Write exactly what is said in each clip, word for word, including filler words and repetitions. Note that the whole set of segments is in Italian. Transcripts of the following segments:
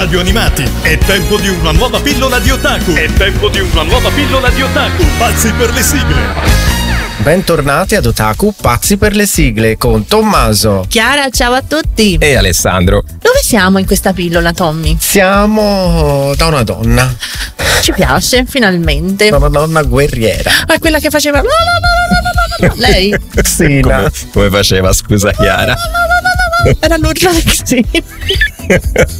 radio animati. È tempo di una nuova pillola di otaku. È tempo di una nuova pillola di otaku. Pazzi per le sigle. Bentornati ad Otaku Pazzi per le sigle con Tommaso, Chiara, ciao a tutti. E Alessandro. Dove siamo in questa pillola, Tommy? Siamo da una donna. Ci piace, finalmente. Da una donna guerriera. È quella che faceva lei? Sì, Come, no. come faceva, scusa Chiara? Era l'urlo di Xina.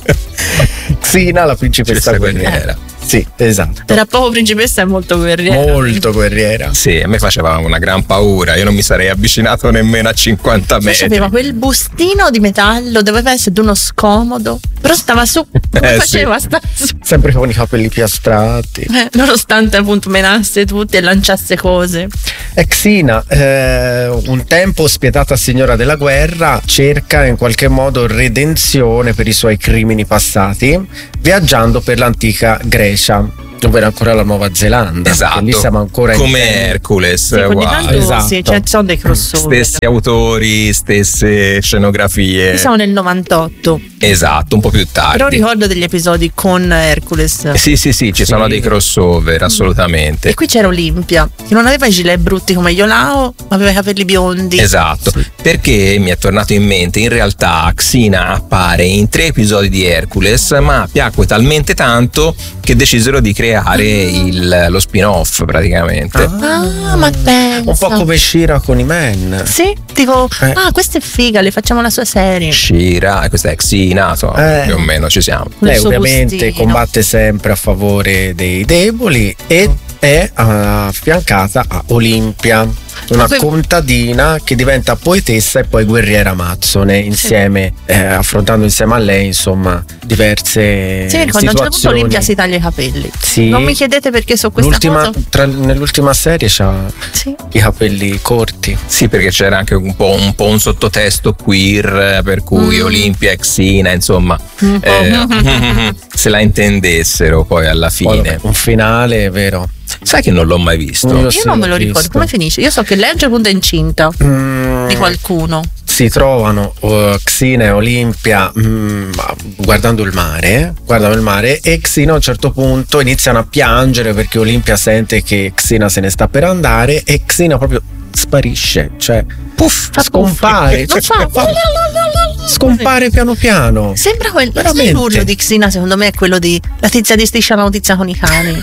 Xina, la principessa Principessa guerriera. guerriera. Sì, esatto. Era poco principessa e molto guerriera. Molto guerriera. Sì, a me faceva una gran paura. Io non mi sarei avvicinato nemmeno a cinquanta metri. Aveva quel bustino di metallo, doveva essere di uno scomodo, però stava su. Come Eh, faceva? sì. Sta su. Sempre con i capelli piastrati. Eh, nonostante appunto menasse tutti e lanciasse cose. E Xina, eh, un tempo spietata signora della guerra, cerca in qualche modo redenzione per i suoi crimini passati, viaggiando per l'antica Grecia, dove era ancora la Nuova Zelanda. Esatto. Lì siamo ancora in come tempo. Hercules. Sì, ogni uguale. tanto esatto. sì, cioè, ci sono dei crossover. Stessi autori, stesse scenografie. Siamo nel novantotto, Esatto, un po' più tardi. però ricordo degli episodi con Hercules. Sì, sì, sì, ci Sì. sono dei crossover, assolutamente. E qui c'era Olimpia, che non aveva i gilet brutti come Iolao, ma aveva i capelli biondi. Esatto, perché mi è tornato in mente, in realtà Xina appare in tre episodi di Hercules, ma piacque talmente tanto che decisero di creare il, lo spin-off praticamente. Ah, ma pensa. Un po' come Shira con i Men. Sì, dico, Eh. ah, questa è figa, le facciamo la sua serie. Shira, e questa è Xina, insomma, Eh. più o meno ci siamo. Con il Lei suo ovviamente bustino. combatte sempre a favore dei deboli e è affiancata a Olimpia, una Que- contadina che diventa poetessa e poi guerriera amazzone, insieme, eh, affrontando insieme a lei insomma diverse Sì, quando a un certo punto situazioni. Olimpia si taglia i capelli. Sì. Non mi chiedete perché so questa L'ultima, cosa. tra- nell'ultima serie c'ha Sì. i capelli corti. Sì, perché c'era anche un po' un, po' un sottotesto queer, per cui Mm. Olimpia e Xina, insomma, Un po'. eh, se la intendessero poi alla Poi, fine. un finale vero. Sai che non l'ho mai visto? Non Io sì, non me lo l'ho ricordo. visto. Come finisce? Io so che lei a un certo punto è incinta Mm, di qualcuno. si trovano uh, Xina e Olimpia mm, guardando il mare, guardano il mare e Xina a un certo punto iniziano a piangere perché Olimpia sente che Xina se ne sta per andare e Xina proprio sparisce, cioè puff, Fa scompare, puff. Non cioè, fa- scompare piano piano. Sembra quel Veramente. l'urlo di Xina, secondo me è quello di la tizia di Striscia la notizia con i cani.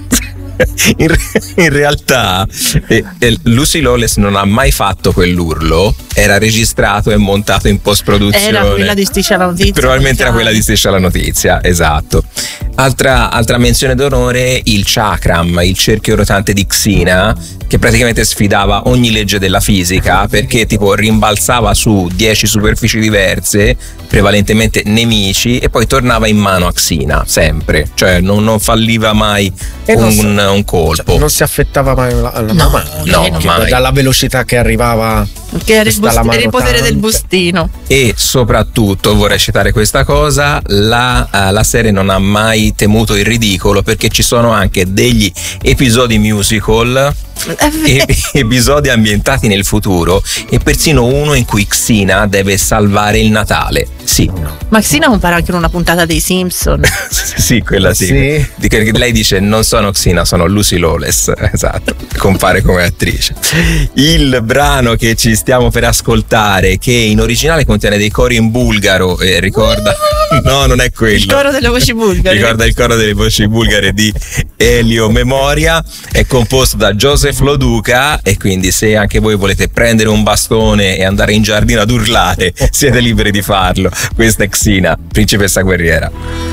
In, re- in realtà eh, eh, Lucy Lawless non ha mai fatto quell'urlo, era registrato e montato in post-produzione. Era quella di Striscia la notizia. Probabilmente con i era quella cani. di Striscia la notizia, esatto. Altra, altra menzione d'onore, il chakram, il cerchio rotante di Xina, che praticamente sfidava ogni legge della fisica perché tipo rimbalzava su dieci superfici diverse, prevalentemente nemici, e poi tornava in mano a Xina, sempre, cioè non, non falliva mai E non un, so- un colpo. Cioè, non si affettava mai la, la No, mano, no, Tipo, mai. dalla velocità che arrivava. Perché era il, Questa bust- la era il potere mano del tante. bustino. E soprattutto vorrei citare questa cosa, la, eh, la serie non ha mai temuto il ridicolo perché ci sono anche degli episodi musical, È vero. e- episodi ambientati nel futuro e persino uno in cui Xina deve salvare il Natale. Sì, Ma Xina compare anche in una puntata dei Simpson. sì, quella sì. Sì. Di che lei dice non sono Xina, sono Lucy Lawless, esatto, compare come attrice. Il brano che ci stiamo per ascoltare, che in originale contiene dei cori in bulgaro, e ricorda no, non è quello. Il coro delle voci bulgare. Ricorda il coro delle voci bulgare di Elio Memoria, è composto da Joseph Loduca, e quindi se anche voi volete prendere un bastone e andare in giardino ad urlare, siete liberi di farlo. Questa è Xina, principessa guerriera.